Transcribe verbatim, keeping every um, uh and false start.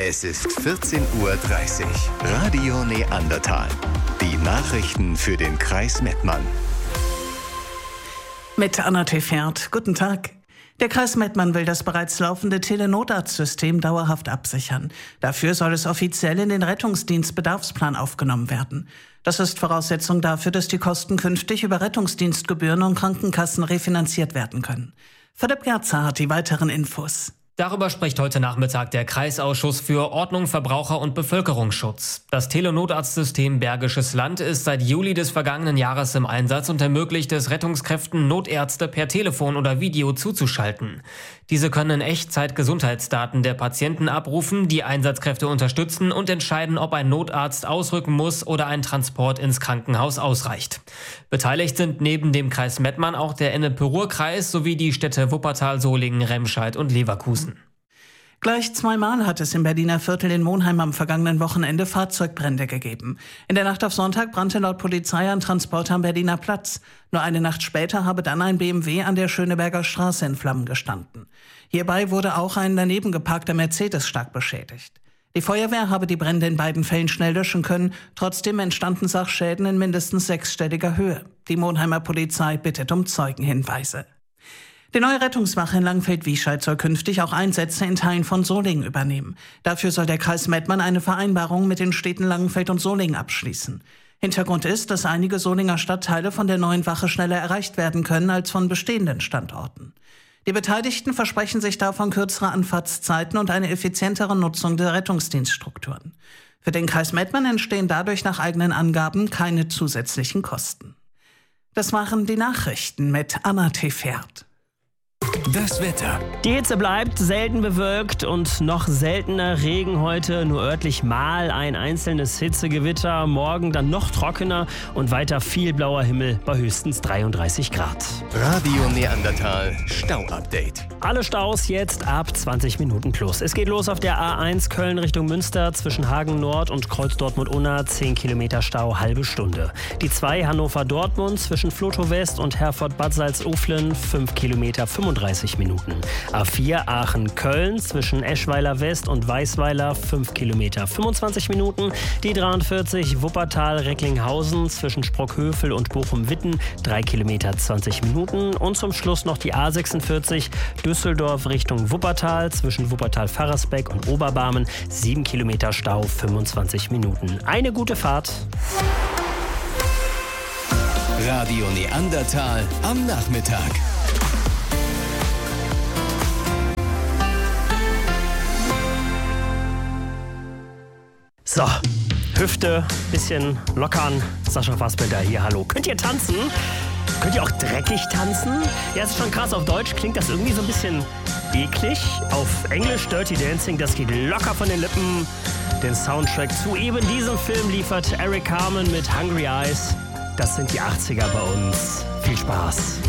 Es ist vierzehn Uhr dreißig. Radio Neandertal. Die Nachrichten für den Kreis Mettmann. Mit Anna Tefert. Guten Tag. Der Kreis Mettmann will das bereits laufende Telenotarztsystem dauerhaft absichern. Dafür soll es offiziell in den Rettungsdienstbedarfsplan aufgenommen werden. Das ist Voraussetzung dafür, dass die Kosten künftig über Rettungsdienstgebühren und Krankenkassen refinanziert werden können. Philipp Gerzer hat die weiteren Infos. Darüber spricht heute Nachmittag der Kreisausschuss für Ordnung, Verbraucher und Bevölkerungsschutz. Das Telenotarztsystem Bergisches Land ist seit Juli des vergangenen Jahres im Einsatz und ermöglicht es Rettungskräften, Notärzte per Telefon oder Video zuzuschalten. Diese können in Echtzeit Gesundheitsdaten der Patienten abrufen, die Einsatzkräfte unterstützen und entscheiden, ob ein Notarzt ausrücken muss oder ein Transport ins Krankenhaus ausreicht. Beteiligt sind neben dem Kreis Mettmann auch der Ennepe-Ruhr-Kreis sowie die Städte Wuppertal, Solingen, Remscheid und Leverkusen. Gleich zweimal hat es im Berliner Viertel in Monheim am vergangenen Wochenende Fahrzeugbrände gegeben. In der Nacht auf Sonntag brannte laut Polizei ein Transporter am Berliner Platz. Nur eine Nacht später habe dann ein B M W an der Schöneberger Straße in Flammen gestanden. Hierbei wurde auch ein daneben geparkter Mercedes stark beschädigt. Die Feuerwehr habe die Brände in beiden Fällen schnell löschen können. Trotzdem entstanden Sachschäden in mindestens sechsstelliger Höhe. Die Monheimer Polizei bittet um Zeugenhinweise. Die neue Rettungswache in Langfeld-Wiescheid soll künftig auch Einsätze in Teilen von Solingen übernehmen. Dafür soll der Kreis Mettmann eine Vereinbarung mit den Städten Langenfeld und Solingen abschließen. Hintergrund ist, dass einige Solinger Stadtteile von der neuen Wache schneller erreicht werden können als von bestehenden Standorten. Die Beteiligten versprechen sich davon kürzere Anfahrtszeiten und eine effizientere Nutzung der Rettungsdienststrukturen. Für den Kreis Mettmann entstehen dadurch nach eigenen Angaben keine zusätzlichen Kosten. Das waren die Nachrichten mit Anna Tefert. Das Wetter. Die Hitze bleibt selten bewölkt und noch seltener Regen heute, nur örtlich mal ein einzelnes Hitzegewitter, morgen dann noch trockener und weiter viel blauer Himmel bei höchstens dreiunddreißig Grad. Radio Neandertal Stau-Update. Alle Staus jetzt ab zwanzig Minuten plus. Es geht los auf der A eins Köln Richtung Münster zwischen Hagen Nord und Kreuz Dortmund-Unna, zehn Kilometer Stau, halbe Stunde. Die zwei Hannover-Dortmund zwischen Flotow West und Herford-Bad Salzuflen, fünf Kilometer, fünfunddreißig Minuten. A vier Aachen-Köln zwischen Eschweiler West und Weißweiler, fünf Kilometer, fünfundzwanzig Minuten. Die dreiundvierzig Wuppertal-Recklinghausen zwischen Sprockhövel und Bochum-Witten, drei Kilometer, zwanzig Minuten. Und zum Schluss noch die A sechsundvierzig Düsseldorf Richtung Wuppertal zwischen Wuppertal-Farresbeck und Oberbarmen, sieben Kilometer Stau, fünfundzwanzig Minuten. Eine gute Fahrt. Radio Neandertal am Nachmittag. So, Hüfte, bisschen lockern. Sascha Fassbender hier, hallo. Könnt ihr tanzen? Könnt ihr auch dreckig tanzen? Ja, es ist schon krass. Auf Deutsch klingt das irgendwie so ein bisschen eklig. Auf Englisch Dirty Dancing, das geht locker von den Lippen. Den Soundtrack zu eben diesem Film liefert Eric Carmen mit Hungry Eyes. Das sind die achtziger bei uns. Viel Spaß.